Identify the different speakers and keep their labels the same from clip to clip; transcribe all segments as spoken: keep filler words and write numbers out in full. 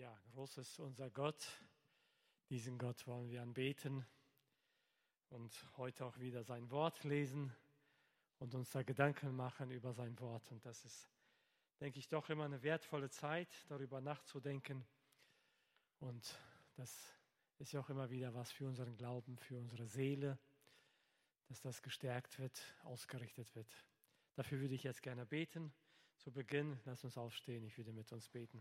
Speaker 1: Ja, groß ist unser Gott. Diesen Gott wollen wir anbeten und heute auch wieder sein Wort lesen und uns da Gedanken machen über sein Wort. Und das ist, denke ich, doch immer eine wertvolle Zeit, darüber nachzudenken. Und das ist ja auch immer wieder was für unseren Glauben, für unsere Seele, dass das gestärkt wird, ausgerichtet wird. Dafür würde ich jetzt gerne beten. Zu Beginn, lass uns aufstehen, ich würde mit uns beten.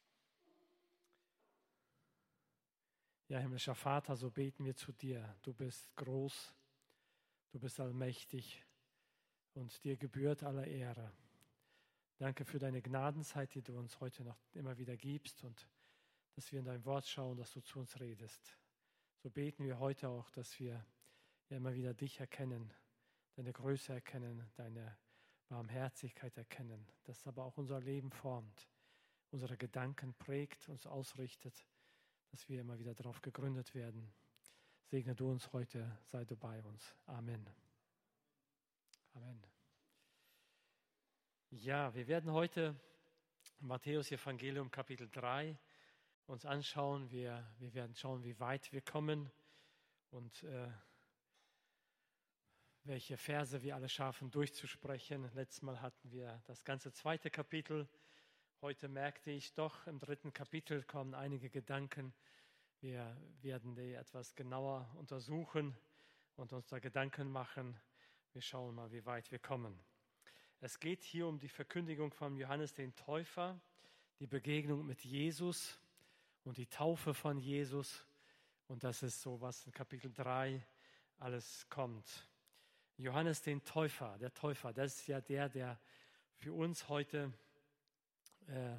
Speaker 1: Ja, himmlischer Vater, so beten wir zu dir. Du bist groß, du bist allmächtig und dir gebührt alle Ehre. Danke für deine Gnadenzeit, die du uns heute noch immer wieder gibst und dass wir in dein Wort schauen, dass du zu uns redest. So beten wir heute auch, dass wir ja immer wieder dich erkennen, deine Größe erkennen, deine Barmherzigkeit erkennen, das aber auch unser Leben formt, unsere Gedanken prägt, uns ausrichtet, dass wir immer wieder darauf gegründet werden. Segne du uns heute, sei du bei uns. Amen. Amen. Ja, wir werden heute Matthäus Evangelium Kapitel drei uns anschauen. Wir, wir werden schauen, wie weit wir kommen und äh, welche Verse wir alle schaffen durchzusprechen. Letztes Mal hatten wir das ganze zweite Kapitel. Heute merkte ich doch, im dritten Kapitel kommen einige Gedanken. Wir werden die etwas genauer untersuchen und uns da Gedanken machen. Wir schauen mal, wie weit wir kommen. Es geht hier um die Verkündigung von Johannes den Täufer, die Begegnung mit Jesus und die Taufe von Jesus. Und das ist so, was in Kapitel drei alles kommt. Johannes den Täufer, der Täufer, das ist ja der, der für uns heute äh,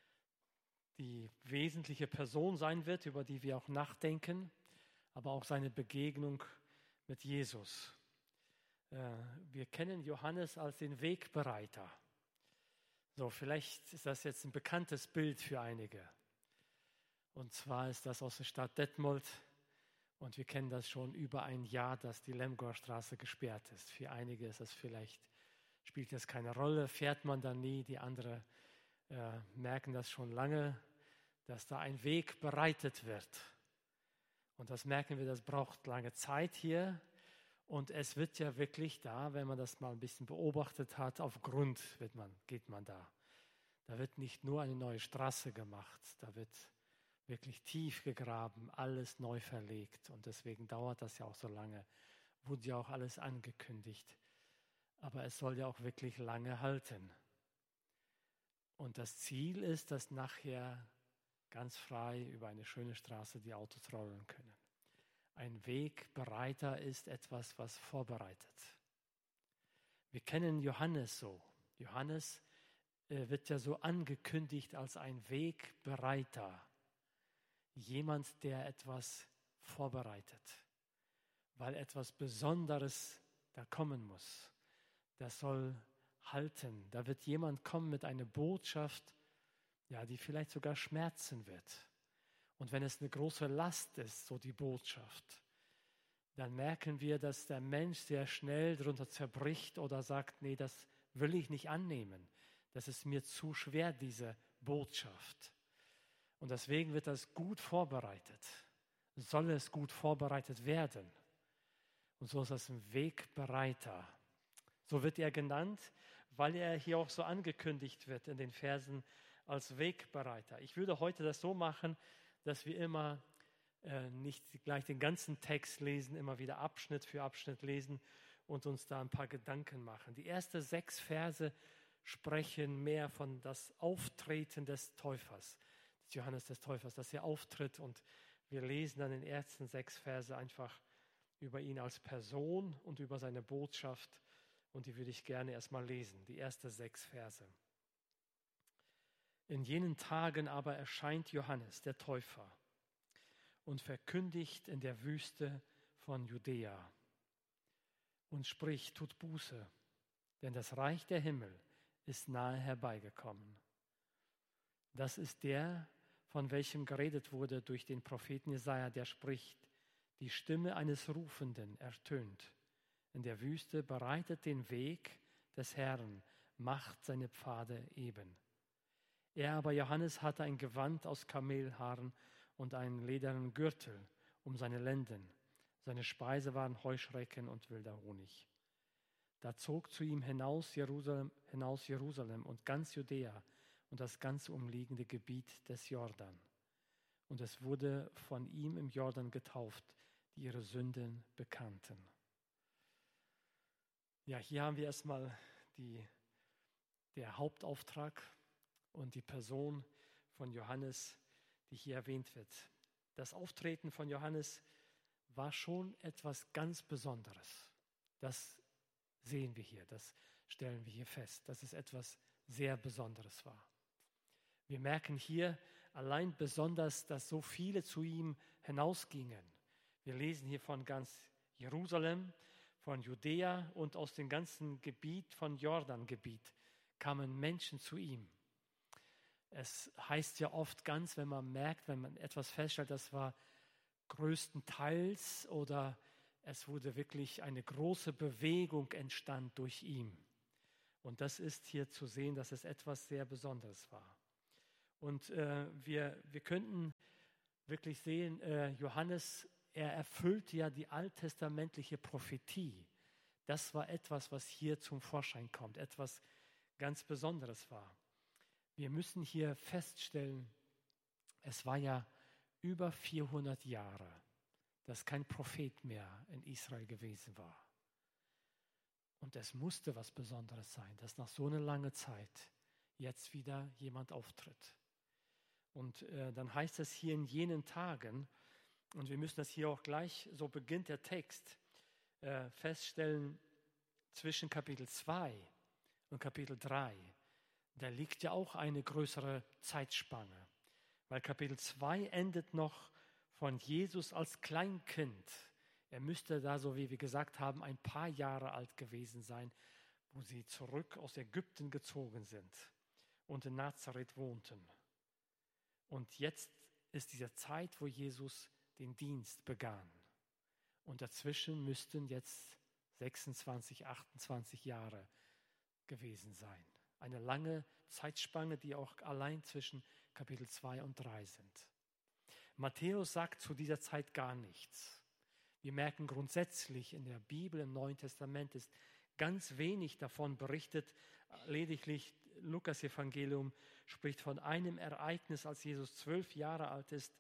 Speaker 1: die wesentliche Person sein wird, über die wir auch nachdenken, aber auch seine Begegnung mit Jesus. Äh, wir kennen Johannes als den Wegbereiter. So, vielleicht ist das jetzt ein bekanntes Bild für einige. Und zwar ist das aus der Stadt Detmold. Und wir kennen das schon über ein Jahr, dass die Lemgoerstraße gesperrt ist. Für einige ist das vielleicht, spielt das keine Rolle, fährt man da nie. Die anderen äh, merken das schon lange, dass da ein Weg bereitet wird. Und das merken wir, das braucht lange Zeit hier. Und es wird ja wirklich da, wenn man das mal ein bisschen beobachtet hat, auf Grund wird man, geht man da. Da wird nicht nur eine neue Straße gemacht, da wird wirklich tief gegraben, alles neu verlegt. Und deswegen dauert das ja auch so lange. Wurde ja auch alles angekündigt. Aber es soll ja auch wirklich lange halten. Und das Ziel ist, dass nachher ganz frei über eine schöne Straße die Autos rollen können. Ein Wegbereiter ist etwas, was vorbereitet. Wir kennen Johannes so. Johannes äh, wird ja so angekündigt als ein Wegbereiter. Jemand, der etwas vorbereitet, weil etwas Besonderes da kommen muss. Das soll halten. Da wird jemand kommen mit einer Botschaft, ja, die vielleicht sogar schmerzen wird. Und wenn es eine große Last ist, so die Botschaft, dann merken wir, dass der Mensch sehr schnell darunter zerbricht oder sagt, nee, das will ich nicht annehmen. Das ist mir zu schwer, diese Botschaft. Und deswegen wird das gut vorbereitet. Soll es gut vorbereitet werden. Und so ist das ein Wegbereiter. So wird er genannt, weil er hier auch so angekündigt wird in den Versen als Wegbereiter. Ich würde heute das so machen, dass wir immer äh, nicht gleich den ganzen Text lesen, immer wieder Abschnitt für Abschnitt lesen und uns da ein paar Gedanken machen. Die ersten sechs Verse sprechen mehr von das Auftreten des Täufers, des Johannes des Täufers, dass er auftritt, und wir lesen dann in den ersten sechs Verse einfach über ihn als Person und über seine Botschaft, und die würde ich gerne erstmal lesen, die ersten sechs Verse. In jenen Tagen aber erscheint Johannes, der Täufer, und verkündigt in der Wüste von Judäa und spricht, tut Buße, denn das Reich der Himmel ist nahe herbeigekommen. Das ist der, von welchem geredet wurde durch den Propheten Jesaja, der spricht, die Stimme eines Rufenden ertönt. In der Wüste bereitet den Weg des Herrn, macht seine Pfade eben. Er aber, Johannes, hatte ein Gewand aus Kamelhaaren und einen ledernen Gürtel um seine Lenden. Seine Speise waren Heuschrecken und wilder Honig. Da zog zu ihm hinaus Jerusalem, hinaus Jerusalem und ganz Judäa und das ganze umliegende Gebiet des Jordan. Und es wurde von ihm im Jordan getauft, die ihre Sünden bekannten. Ja, hier haben wir erstmal die, der Hauptauftrag und die Person von Johannes, die hier erwähnt wird. Das Auftreten von Johannes war schon etwas ganz Besonderes. Das sehen wir hier, das stellen wir hier fest, dass es etwas sehr Besonderes war. Wir merken hier allein besonders, dass so viele zu ihm hinausgingen. Wir lesen hier von ganz Jerusalem, von Judäa und aus dem ganzen Gebiet von Jordangebiet kamen Menschen zu ihm. Es heißt ja oft ganz, wenn man merkt, wenn man etwas feststellt, das war größtenteils oder es wurde wirklich eine große Bewegung entstand durch ihn. Und das ist hier zu sehen, dass es etwas sehr Besonderes war. Und äh, wir, wir könnten wirklich sehen, äh, Johannes, er erfüllt ja die alttestamentliche Prophetie. Das war etwas, was hier zum Vorschein kommt, etwas ganz Besonderes war. Wir müssen hier feststellen, es war ja über vierhundert Jahre, dass kein Prophet mehr in Israel gewesen war. Und es musste was Besonderes sein, dass nach so einer langen Zeit jetzt wieder jemand auftritt. Und äh, dann heißt es hier in jenen Tagen, und wir müssen das hier auch gleich, so beginnt der Text, äh, feststellen, zwischen Kapitel zwei und Kapitel drei, da liegt ja auch eine größere Zeitspanne. Weil Kapitel zwei endet noch von Jesus als Kleinkind. Er müsste da, so wie wir gesagt haben, ein paar Jahre alt gewesen sein, wo sie zurück aus Ägypten gezogen sind und in Nazareth wohnten. Und jetzt ist diese Zeit, wo Jesus den Dienst begann. Und dazwischen müssten jetzt sechsundzwanzig, achtundzwanzig Jahre gewesen sein. Eine lange Zeitspanne, die auch allein zwischen Kapitel zwei und drei sind. Matthäus sagt zu dieser Zeit gar nichts. Wir merken grundsätzlich in der Bibel, im Neuen Testament ist ganz wenig davon berichtet. Lediglich Lukas Evangelium spricht von einem Ereignis, als Jesus zwölf Jahre alt ist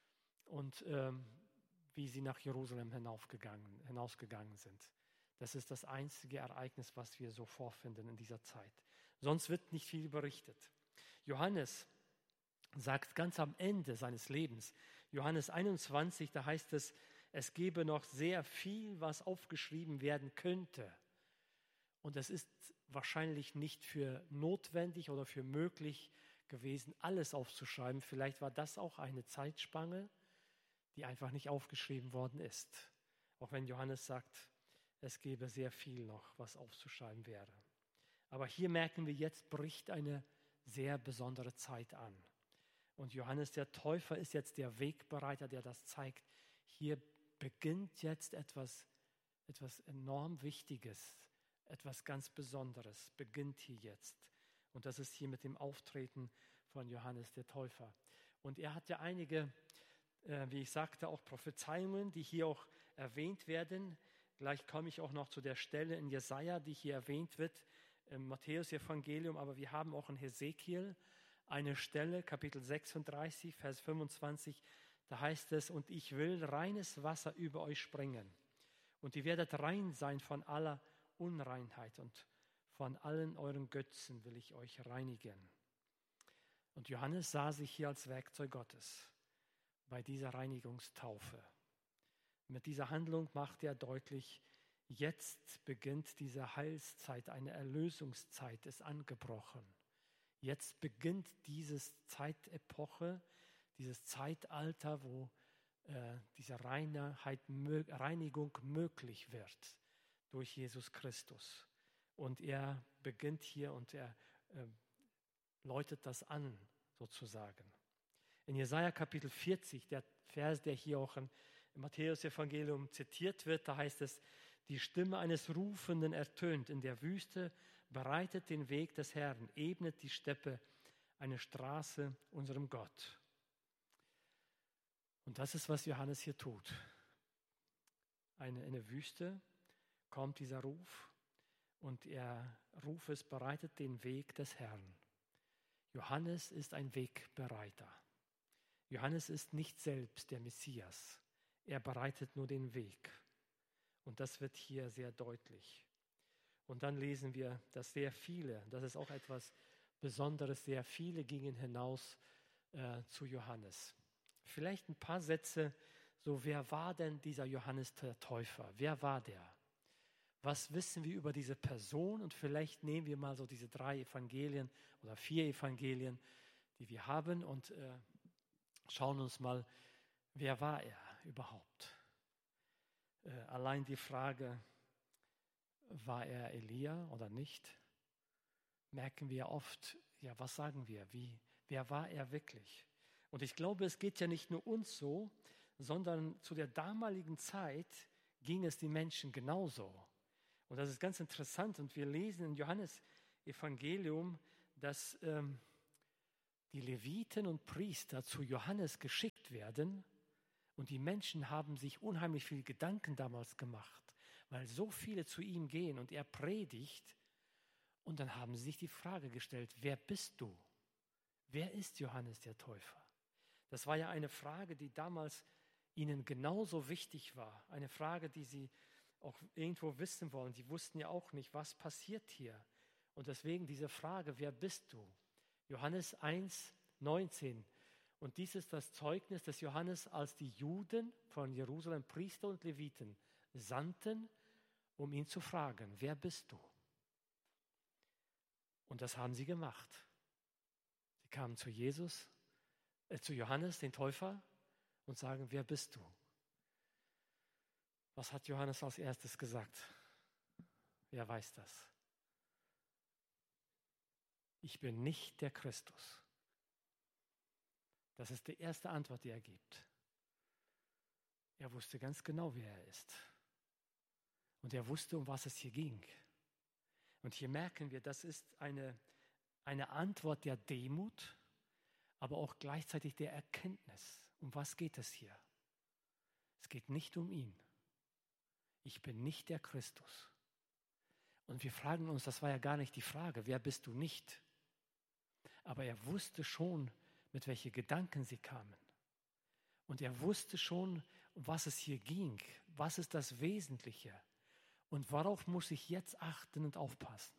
Speaker 1: und ähm, wie sie nach Jerusalem hinaufgegangen, hinausgegangen sind. Das ist das einzige Ereignis, was wir so vorfinden in dieser Zeit. Sonst wird nicht viel berichtet. Johannes sagt ganz am Ende seines Lebens, Johannes einundzwanzig, da heißt es, es gebe noch sehr viel, was aufgeschrieben werden könnte. Und es ist wahrscheinlich nicht für notwendig oder für möglich gewesen, alles aufzuschreiben. Vielleicht war das auch eine Zeitspanne, die einfach nicht aufgeschrieben worden ist. Auch wenn Johannes sagt, es gäbe sehr viel noch, was aufzuschreiben wäre. Aber hier merken wir, jetzt bricht eine sehr besondere Zeit an. Und Johannes der Täufer ist jetzt der Wegbereiter, der das zeigt. Hier beginnt jetzt etwas, etwas enorm Wichtiges, etwas ganz Besonderes, beginnt hier jetzt. Und das ist hier mit dem Auftreten von Johannes der Täufer. Und er hat ja einige, äh, wie ich sagte, auch Prophezeiungen, die hier auch erwähnt werden. Gleich komme ich auch noch zu der Stelle in Jesaja, die hier erwähnt wird, im Matthäus-Evangelium, aber wir haben auch in Hesekiel eine Stelle, Kapitel sechsunddreißig, Vers fünfundzwanzig, da heißt es, und ich will reines Wasser über euch sprengen und ihr werdet rein sein von aller Unreinheit und von allen euren Götzen will ich euch reinigen. Und Johannes sah sich hier als Werkzeug Gottes bei dieser Reinigungstaufe. Mit dieser Handlung macht er deutlich, jetzt beginnt diese Heilszeit, eine Erlösungszeit ist angebrochen. Jetzt beginnt diese Zeitepoche, dieses Zeitalter, wo äh, diese Reinheit, Reinigung möglich wird durch Jesus Christus. Und er beginnt hier und er äh, läutet das an, sozusagen. In Jesaja Kapitel vierzig, der Vers, der hier auch im Matthäus-Evangelium zitiert wird, da heißt es, die Stimme eines Rufenden ertönt in der Wüste, bereitet den Weg des Herrn, ebnet die Steppe eine Straße unserem Gott. Und das ist, was Johannes hier tut. Eine, in der Wüste kommt dieser Ruf und er Ruf es bereitet den Weg des Herrn. Johannes ist ein Wegbereiter. Johannes ist nicht selbst der Messias. Er bereitet nur den Weg. Und das wird hier sehr deutlich. Und dann lesen wir, dass sehr viele, das ist auch etwas Besonderes, sehr viele gingen hinaus äh, zu Johannes. Vielleicht ein paar Sätze, so wer war denn dieser Johannes der Täufer? Wer war der? Was wissen wir über diese Person? Und vielleicht nehmen wir mal so diese drei Evangelien oder vier Evangelien, die wir haben und äh, schauen uns mal, wer war er überhaupt? Äh, allein die Frage, war er Elia oder nicht, merken wir oft, ja, was sagen wir? Wie, wer war er wirklich? Und ich glaube, es geht ja nicht nur uns so, sondern zu der damaligen Zeit ging es den Menschen genauso. Und das ist ganz interessant. Und wir lesen im Johannes-Evangelium, dass ähm, die Leviten und Priester zu Johannes geschickt werden. Und die Menschen haben sich unheimlich viel Gedanken damals gemacht, weil so viele zu ihm gehen und er predigt. Und dann haben sie sich die Frage gestellt, wer bist du? Wer ist Johannes der Täufer? Das war ja eine Frage, die damals ihnen genauso wichtig war. Eine Frage, die sie auch irgendwo wissen wollen. Die wussten ja auch nicht, was passiert hier. Und deswegen diese Frage, wer bist du? Johannes eins, neunzehn. Und dies ist das Zeugnis des Johannes, als die Juden von Jerusalem, Priester und Leviten, sandten, um ihn zu fragen, wer bist du? Und das haben sie gemacht. Sie kamen zu Jesus, äh, zu Johannes, den Täufer, und sagen, wer bist du? Was hat Johannes als erstes gesagt? Wer weiß das? Ich bin nicht der Christus. Das ist die erste Antwort, die er gibt. Er wusste ganz genau, wer er ist. Und er wusste, um was es hier ging. Und hier merken wir, das ist eine, eine Antwort der Demut, aber auch gleichzeitig der Erkenntnis. Um was geht es hier? Es geht nicht um ihn. Ich bin nicht der Christus. Und wir fragen uns, das war ja gar nicht die Frage, wer bist du nicht? Aber er wusste schon, mit welchen Gedanken sie kamen. Und er wusste schon, um was es hier ging. Was ist das Wesentliche? Und worauf muss ich jetzt achten und aufpassen?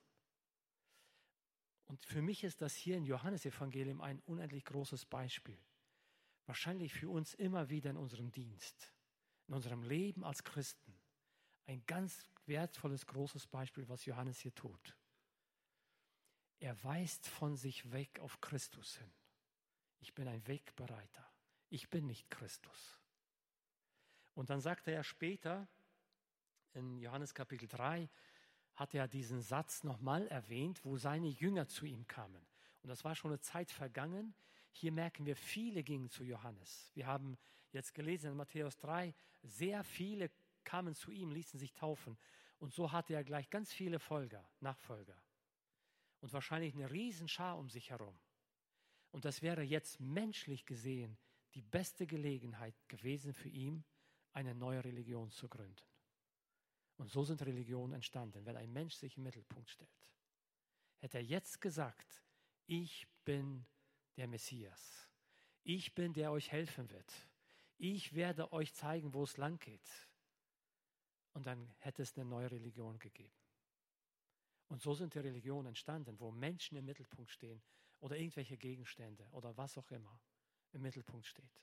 Speaker 1: Und für mich ist das hier im Johannesevangelium ein unendlich großes Beispiel. Wahrscheinlich für uns immer wieder in unserem Dienst, in unserem Leben als Christen. Ein ganz wertvolles, großes Beispiel, was Johannes hier tut. Er weist von sich weg auf Christus hin. Ich bin ein Wegbereiter. Ich bin nicht Christus. Und dann sagte er später, in Johannes Kapitel drei, hat er diesen Satz nochmal erwähnt, wo seine Jünger zu ihm kamen. Und das war schon eine Zeit vergangen. Hier merken wir, viele gingen zu Johannes. Wir haben jetzt gelesen in Matthäus drei, sehr viele kamen zu ihm, ließen sich taufen. Und so hatte er gleich ganz viele Folger, Nachfolger. Und wahrscheinlich eine Riesenschar um sich herum. Und das wäre jetzt menschlich gesehen die beste Gelegenheit gewesen für ihn, eine neue Religion zu gründen. Und so sind Religionen entstanden, wenn ein Mensch sich im Mittelpunkt stellt. Hätte er jetzt gesagt, ich bin der Messias, ich bin, der euch helfen wird, ich werde euch zeigen, wo es lang geht. Und dann hätte es eine neue Religion gegeben. Und so sind die Religionen entstanden, wo Menschen im Mittelpunkt stehen oder irgendwelche Gegenstände oder was auch immer im Mittelpunkt steht.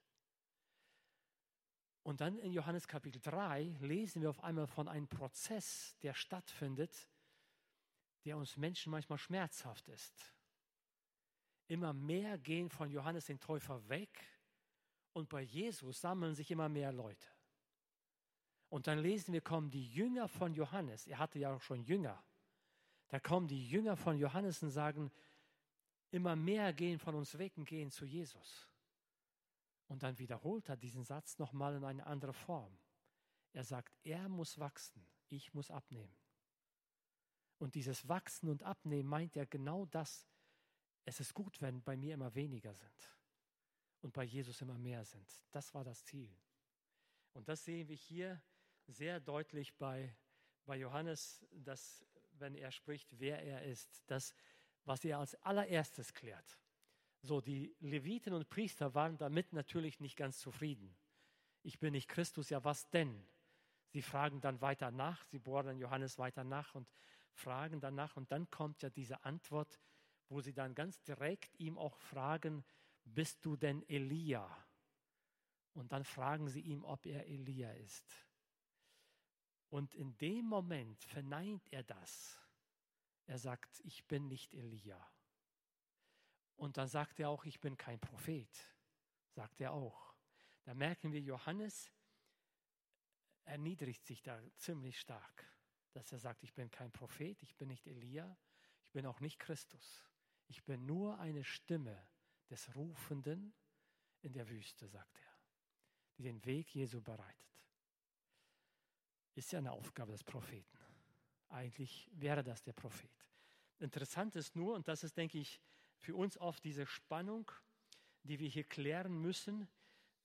Speaker 1: Und dann in Johannes Kapitel drei lesen wir auf einmal von einem Prozess, der stattfindet, der uns Menschen manchmal schmerzhaft ist. Immer mehr gehen von Johannes den Täufer weg und bei Jesus sammeln sich immer mehr Leute. Und dann lesen wir, kommen die Jünger von Johannes, er hatte ja auch schon Jünger, da kommen die Jünger von Johannes und sagen, immer mehr gehen von uns weg und gehen zu Jesus. Und dann wiederholt er diesen Satz nochmal in eine andere Form. Er sagt, er muss wachsen, ich muss abnehmen. Und dieses Wachsen und Abnehmen meint ja genau das. es ist gut, wenn bei mir immer weniger sind und bei Jesus immer mehr sind. Das war das Ziel. Und das sehen wir hier sehr deutlich bei, bei Johannes, dass, wenn er spricht, wer er ist, das, was er als allererstes klärt. So, die Leviten und Priester waren damit natürlich nicht ganz zufrieden. Ich bin nicht Christus, ja was denn? Sie fragen dann weiter nach, sie bohren Johannes weiter nach und fragen danach. Und dann kommt ja diese Antwort, wo sie dann ganz direkt ihm auch fragen, bist du denn Elia? Und dann fragen sie ihn, ob er Elia ist. Und in dem Moment verneint er das. Er sagt, ich bin nicht Elia. Und dann sagt er auch, ich bin kein Prophet. Sagt er auch. Da merken wir, Johannes erniedrigt sich da ziemlich stark, dass er sagt, ich bin kein Prophet, ich bin nicht Elia, ich bin auch nicht Christus. Ich bin nur eine Stimme des Rufenden in der Wüste, sagt er, die den Weg Jesu bereitet. Ist ja eine Aufgabe des Propheten. Eigentlich wäre das der Prophet. Interessant ist nur, und das ist, denke ich, für uns oft diese Spannung, die wir hier klären müssen.